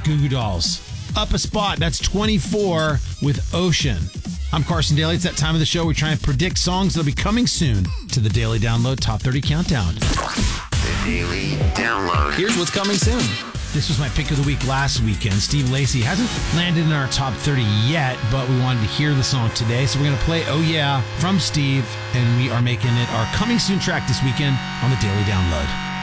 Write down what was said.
Goo Goo Dolls. Up a spot, that's 24 with Ocean. I'm Carson Daly. It's that time of the show we try and predict songs that'll be coming soon to the Daily Download Top 30 Countdown. The Daily Download. Here's what's coming soon. This was my pick of the week last weekend. Steve Lacy hasn't landed in our top 30 yet, but we wanted to hear the song today. So we're going to play Oh Yeah from Steve, and we are making it our coming soon track this weekend on the Daily Download.